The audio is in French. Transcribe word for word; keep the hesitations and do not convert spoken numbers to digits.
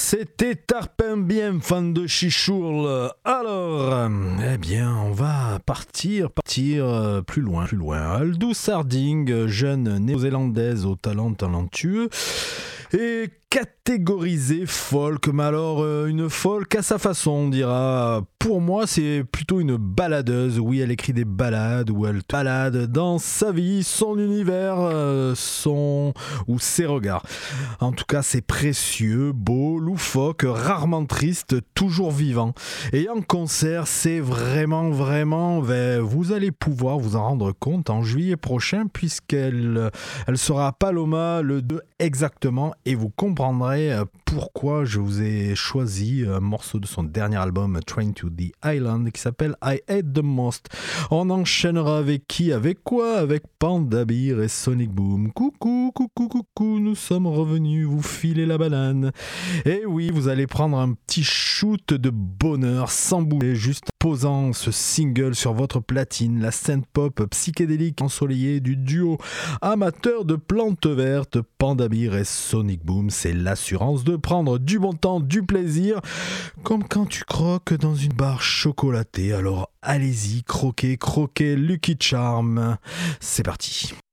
c'était Tarpin bien, fan de Chichourle. Alors, euh, eh bien, on va partir, partir euh, plus loin, plus loin. Aldous Harding, jeune néo-zélandaise au talent talentueux, et catégorisée folk, mais alors euh, une folk à sa façon, on dira. Pour moi, c'est plutôt une balladeuse. Oui, elle écrit des ballades où elle balade dans sa vie, son univers, euh, son ou ses regards. En tout cas, c'est précieux, beau, loufoque, rarement triste, toujours vivant. Et en concert, c'est vraiment, vraiment, ben, vous allez pouvoir vous en rendre compte en juillet prochain, puisqu'elle elle sera à Paloma le deux exactement, et vous comprendrez pourquoi je vous ai choisi un morceau de son dernier album Train to the Island qui s'appelle I Hate the Most. On enchaînera avec qui? Avec quoi? Avec Panda Bear et Sonic Boom. Coucou, coucou, coucou, nous sommes revenus vous filer la banane. Et oui, vous allez prendre un petit shoot de bonheur sans bouger, juste posant ce single sur votre platine, la synth pop psychédélique ensoleillée du duo amateur de plantes vertes Panda Bear et Sonic Boom. C'est l'assurance de prendre du bon temps, du plaisir, comme quand tu croques dans une barre chocolatée. Alors allez-y, croquez, croquez, Lucky Charm. C'est parti.